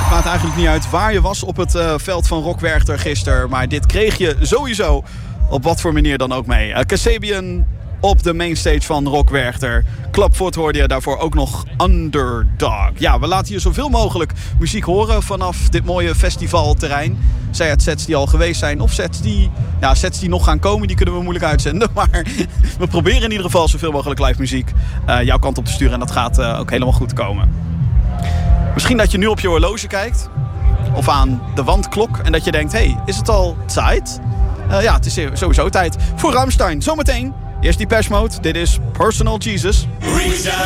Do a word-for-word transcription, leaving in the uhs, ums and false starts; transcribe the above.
Het maakt eigenlijk niet uit waar je was op het uh, veld van Rock Werchter gisteren. Maar dit kreeg je sowieso op wat voor manier dan ook mee. Uh, Kasabian op de mainstage van Rock Werchter. Clubfoot hoorde je daarvoor ook nog Underdog. Ja, we laten hier zoveel mogelijk muziek horen vanaf dit mooie festivalterrein. Zij het sets die al geweest zijn of sets die, ja, sets die nog gaan komen, die kunnen we moeilijk uitzenden. Maar we proberen in ieder geval zoveel mogelijk live muziek uh, jouw kant op te sturen. En dat gaat uh, ook helemaal goed komen. Misschien dat je nu op je horloge kijkt. Of aan de wandklok. En dat je denkt, hey, is het al tijd? Uh, ja, het is sowieso tijd voor Rammstein. Zometeen. Eerst die Depeche Mode. Dit is Personal Jesus.